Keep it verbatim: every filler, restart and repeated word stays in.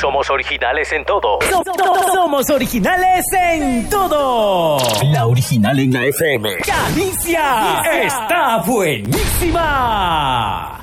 somos originales en todo. So- so- somos originales en todo. La original en la F M. ¡Calicia! ¡Está buenísima!